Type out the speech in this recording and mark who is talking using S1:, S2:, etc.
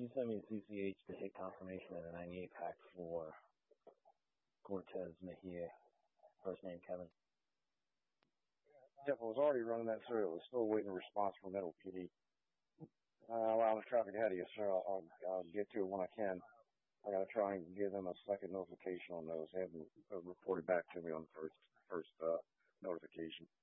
S1: you send me a CCH to hit confirmation of the 98 pack for Cortez Mejia, first name Kevin?
S2: Yep, I was already running that through. I was still waiting a response from Metal PD. Well, the traffic ahead of you, sir. I'll get to it when I can. I got to try and give them a second notification on those. They haven't reported back to me on the first notification.